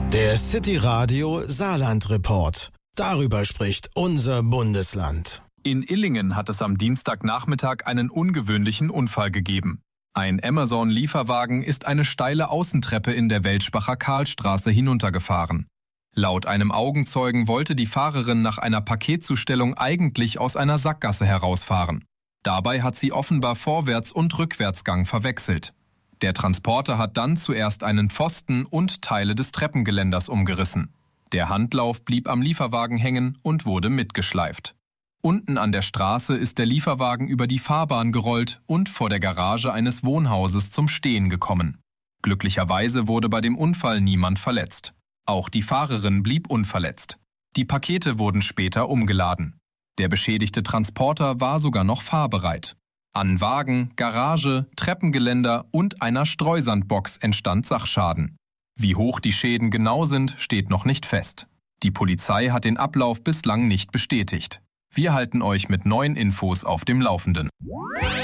Der City Radio Saarland Report. Darüber spricht unser Bundesland. In Illingen hat es am Dienstagnachmittag einen ungewöhnlichen Unfall gegeben. Ein Amazon-Lieferwagen ist eine steile Außentreppe in der Welschbacher Karlstraße hinuntergefahren. Laut einem Augenzeugen wollte die Fahrerin nach einer Paketzustellung eigentlich aus einer Sackgasse herausfahren. Dabei hat sie offenbar Vorwärts- und Rückwärtsgang verwechselt. Der Transporter hat dann zuerst einen Pfosten und Teile des Treppengeländers umgerissen. Der Handlauf blieb am Lieferwagen hängen und wurde mitgeschleift. Unten an der Straße ist der Lieferwagen über die Fahrbahn gerollt und vor der Garage eines Wohnhauses zum Stehen gekommen. Glücklicherweise wurde bei dem Unfall niemand verletzt. Auch die Fahrerin blieb unverletzt. Die Pakete wurden später umgeladen. Der beschädigte Transporter war sogar noch fahrbereit. An Wagen, Garage, Treppengeländer und einer Streusandbox entstand Sachschaden. Wie hoch die Schäden genau sind, steht noch nicht fest. Die Polizei hat den Ablauf bislang nicht bestätigt. Wir halten euch mit neuen Infos auf dem Laufenden.